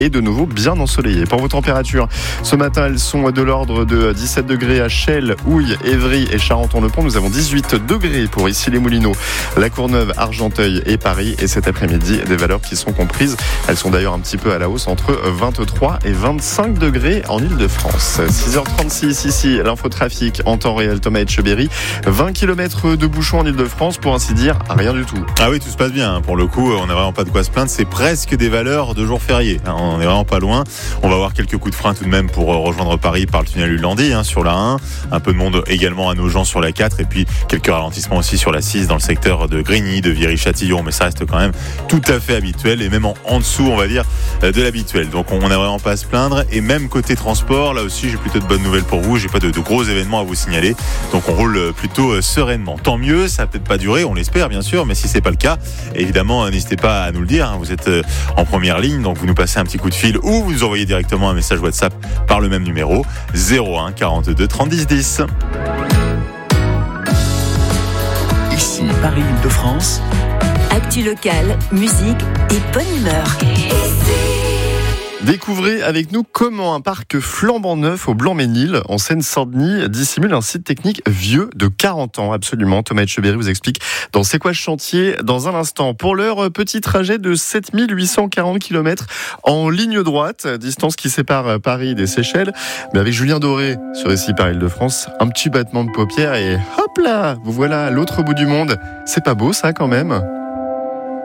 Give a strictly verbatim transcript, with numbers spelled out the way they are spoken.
et de nouveau bien ensoleillé. Pour vos températures, ce matin, elles sont de l'ordre de dix-sept degrés à Chelles, Houille, Évry et Charenton-le-Pont. Nous avons dix-huit degrés pour Issy-les-Moulineaux, La Courneuve, Argenteuil et Paris. Et cet après-midi, des valeurs qui sont comprises. Elles sont d'ailleurs un petit peu à la hausse entre vingt-trois et vingt-cinq degrés en Ile-de-France. six heures trente-six ici, l'infotrafic en temps réel. Thomas Etcheberry, vingt kilomètres de bouchons en Ile-de-France, pour ainsi dire, rien du tout. Ah oui, tout se passe bien. Pour le coup, on n'a vraiment pas de quoi se plaindre. C'est presque des valeurs de jours fériés. On n'est vraiment pas loin. On va avoir quelques coups de frein tout de même pour rejoindre Paris par le tunnel Ulandi hein, sur la un. Un peu de monde également à Nogent sur la quatre. Et puis quelques ralentissements aussi sur la six dans le secteur de Grigny, de Viry-Châtillon. Mais ça reste quand même tout à fait habituel et même en, en dessous, on va dire, de l'habituel. Donc on n'a vraiment pas à se plaindre. Et même côté transport, là aussi, j'ai plutôt de bonnes nouvelles pour vous. J'ai pas de, de gros événements à vous signaler. Donc on roule plutôt sereinement. Tant mieux, ça va peut-être pas durer, on l'espère bien sûr. Mais si c'est pas le cas, évidemment, n'hésitez pas à nous le dire. Vous êtes en première ligne, donc vous nous passez un petit coup de fil ou vous nous envoyez directement un message WhatsApp par le même numéro zéro un quarante-deux trente dix dix. Ici Paris-Île-de-France. Actu locale, musique et bonne humeur. Découvrez avec nous comment un parc flambant neuf au Blanc-Ménil, en Seine-Saint-Denis, dissimule un site technique vieux de quarante ans. Absolument. Thomas Etcheberry vous explique dans C'est quoi ce chantier dans un instant. Pour l'heure, petit trajet de sept mille huit cent quarante kilomètres en ligne droite, distance qui sépare Paris des Seychelles. Mais avec Julien Doré sur Ici par Île-de-France, un petit battement de paupières et hop là, vous voilà à l'autre bout du monde. C'est pas beau ça quand même ?